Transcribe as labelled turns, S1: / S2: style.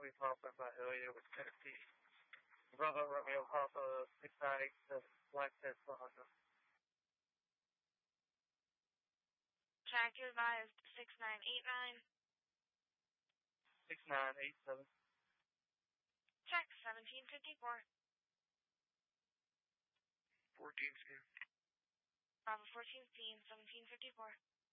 S1: Charlie Papa by Hillier with Tennessee. Bravo Romeo Papa 6987 Black Test Honda.
S2: Track advised 6989.
S1: 6987.
S2: Check 1754.
S1: 14 scan.
S2: Bravo 14 seen 1754.